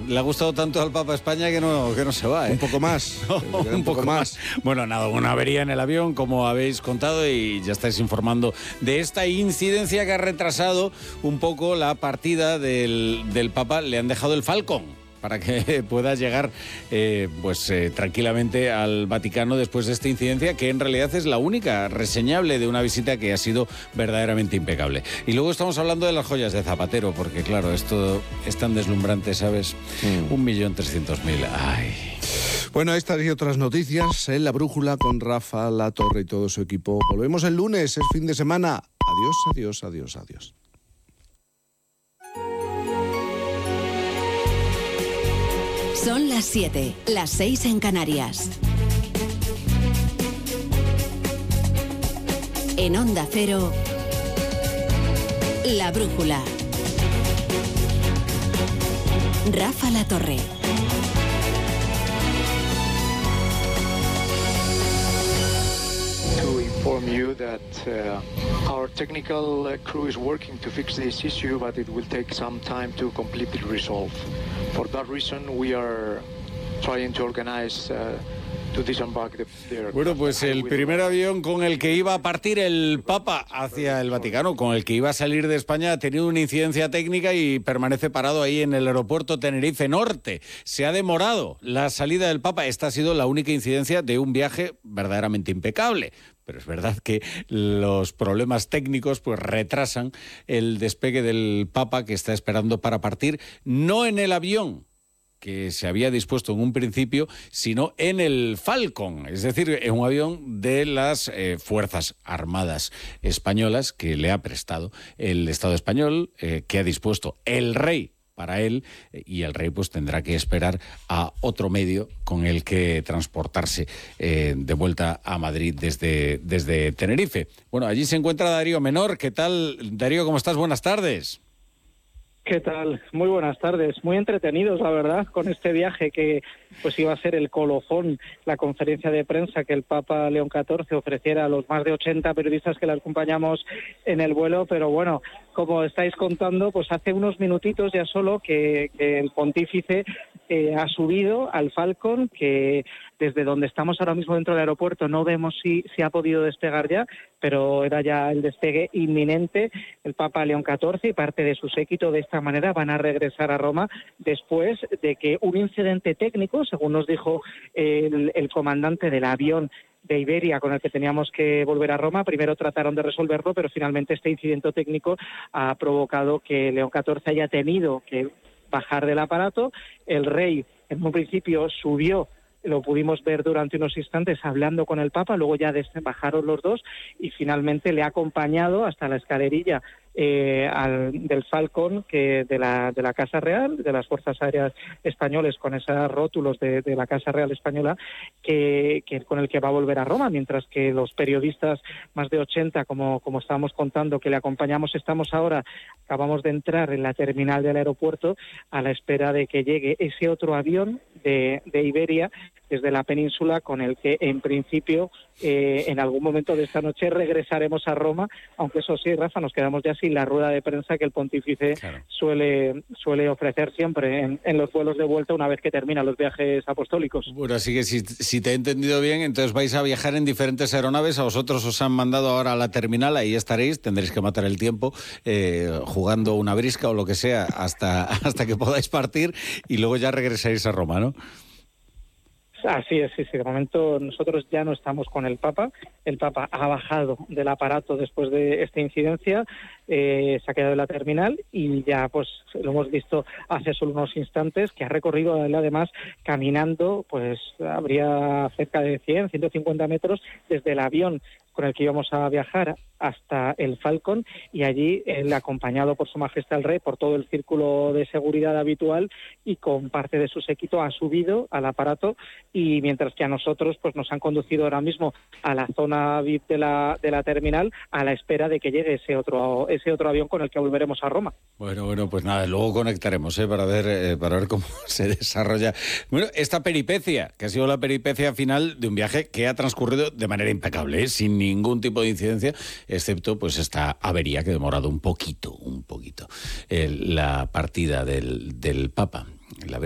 le ha gustado tanto al Papa España que no se va, ¿eh? Un poco más. Un poco más. Bueno, nada, una avería en el avión, como habéis contado, y ya estáis informando de esta incidencia que ha retrasado un poco la partida del Papa. Le han dejado el Falcon para que pueda llegar tranquilamente al Vaticano después de esta incidencia, que en realidad es la única reseñable de una visita que ha sido verdaderamente impecable. Y luego estamos hablando de las joyas de Zapatero, porque claro, esto es tan deslumbrante, ¿sabes? 1.300.000. Ay. Bueno, estas y otras noticias en La Brújula con Rafa La Torre y todo su equipo. Volvemos el lunes, es fin de semana. Adiós, adiós, adiós, adiós. Son las 7, las 6 en Canarias. En Onda Cero, La Brújula. Rafa La Torre. To inform you that our technical crew is working to fix this issue, but it will take some time to completely resolve. For that reason, we are trying to organize to disembark the Bueno, pues el primer avión con el que iba a partir el Papa hacia el Vaticano, con el que iba a salir de España, ha tenido una incidencia técnica y permanece parado ahí en el aeropuerto Tenerife Norte. Se ha demorado la salida del Papa. Esta ha sido la única incidencia de un viaje verdaderamente impecable. Pero es verdad que los problemas técnicos pues retrasan el despegue del Papa, que está esperando para partir, no en el avión que se había dispuesto en un principio, sino en el Falcon, es decir, en un avión de las Fuerzas Armadas Españolas que le ha prestado el Estado español, que ha dispuesto el rey para él, y el rey pues tendrá que esperar a otro medio con el que transportarse de vuelta a Madrid desde Tenerife. Bueno, allí se encuentra Darío Menor. ¿Qué tal, Darío? ¿Cómo estás? Buenas tardes. ¿Qué tal? Muy buenas tardes. Muy entretenidos, la verdad, con este viaje que pues iba a ser el colofón, la conferencia de prensa que el Papa León XIV ofreciera a los más de 80 periodistas que le acompañamos en el vuelo, pero bueno, como estáis contando, pues hace unos minutitos ya solo que el pontífice ha subido al Falcon, que desde donde estamos ahora mismo dentro del aeropuerto no vemos si ha podido despegar ya, pero era ya el despegue inminente. El Papa León XIV y parte de su séquito de esta manera van a regresar a Roma después de que un incidente técnico, según nos dijo el comandante del avión de Iberia con el que teníamos que volver a Roma, primero trataron de resolverlo, pero finalmente este incidente técnico ha provocado que León XIV haya tenido que bajar del aparato. El rey en un principio subió, lo pudimos ver durante unos instantes hablando con el Papa, luego ya bajaron los dos y finalmente le ha acompañado hasta la escalerilla del Falcon, que de la Casa Real, de las Fuerzas Aéreas Españoles, con esos rótulos de la Casa Real Española, que con el que va a volver a Roma, mientras que los periodistas, más de 80, como estábamos contando, que le acompañamos, acabamos de entrar en la terminal del aeropuerto a la espera de que llegue ese otro avión de Iberia desde la península, con el que en principio en algún momento de esta noche regresaremos a Roma, aunque eso sí, Rafa, nos quedamos ya sin la rueda de prensa que el pontífice suele ofrecer siempre en los vuelos de vuelta una vez que terminan los viajes apostólicos. Bueno, así que si te he entendido bien, entonces vais a viajar en diferentes aeronaves. A vosotros os han mandado ahora a la terminal, ahí estaréis, tendréis que matar el tiempo jugando una brisca o lo que sea hasta que podáis partir, y luego ya regresáis a Roma, ¿no? Así es, sí. De momento nosotros ya no estamos con el Papa. El Papa ha bajado del aparato después de esta incidencia, se ha quedado en la terminal y ya pues lo hemos visto hace solo unos instantes, que ha recorrido él además caminando, pues habría cerca de 150 metros desde el avión con el que íbamos a viajar hasta el Falcon, y allí él, acompañado por Su Majestad el Rey, por todo el círculo de seguridad habitual y con parte de su séquito, ha subido al aparato, y mientras que a nosotros pues nos han conducido ahora mismo a la zona VIP de la terminal, a la espera de que llegue ese otro avión con el que volveremos a Roma. Bueno, pues nada, luego conectaremos para ver cómo se desarrolla. Bueno, esta peripecia, que ha sido la peripecia final de un viaje que ha transcurrido de manera impecable, sin ningún tipo de incidencia, excepto pues esta avería que ha demorado un poquito la partida del Papa.